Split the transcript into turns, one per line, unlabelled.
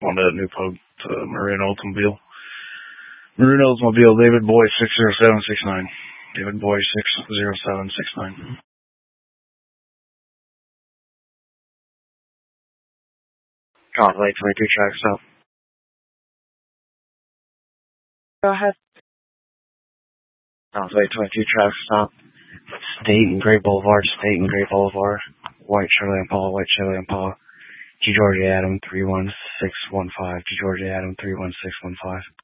on that new pub to Marin Oldsmobile. Marin Oldsmobile, David Boy 60769. David Boy 60769.
Convoy 22 traffic stop.
Go ahead.
Convoy 22 traffic stop. State and Great Boulevard, State and Great Boulevard. White Charlie Impala, White Charlie Impala. G Georgia Adam 31615. G Georgia Adam 31615.